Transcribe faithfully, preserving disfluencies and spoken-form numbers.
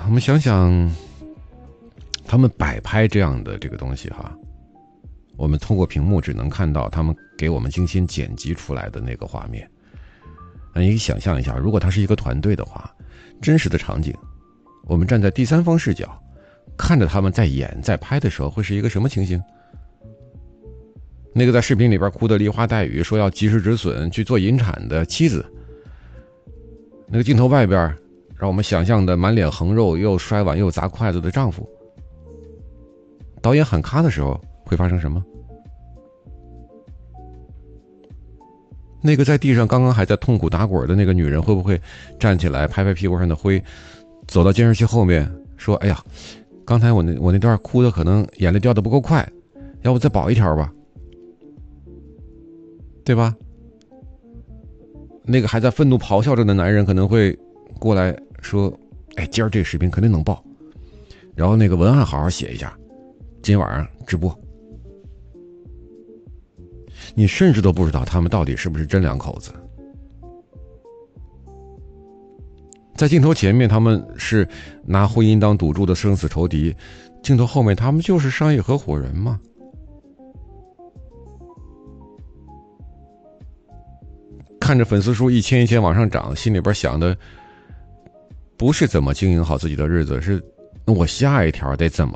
我们想想他们摆拍这样的这个东西哈，我们通过屏幕只能看到他们给我们精心剪辑出来的那个画面。那你想象一下，如果它是一个团队的话，真实的场景，我们站在第三方视角看着他们在演在拍的时候，会是一个什么情形？那个在视频里边哭得梨花带雨说要及时止损去做引产的妻子，那个镜头外边让我们想象的满脸横肉又摔碗又砸筷子的丈夫，导演喊咔的时候会发生什么？那个在地上刚刚还在痛苦打滚的那个女人会不会站起来拍拍屁股上的灰，走到监视器后面说，哎呀，刚才我那我那段哭的可能眼泪掉得不够快，要不再保一条吧，对吧？那个还在愤怒咆哮着的男人可能会过来说，哎，今儿这个视频肯定能爆，然后那个文案好好写一下，今晚上直播。你甚至都不知道他们到底是不是真两口子。在镜头前面他们是拿婚姻当赌注的生死仇敌，镜头后面他们就是商业合伙人嘛。看着粉丝数一千一千往上涨，心里边想的不是怎么经营好自己的日子，是我下一条得怎么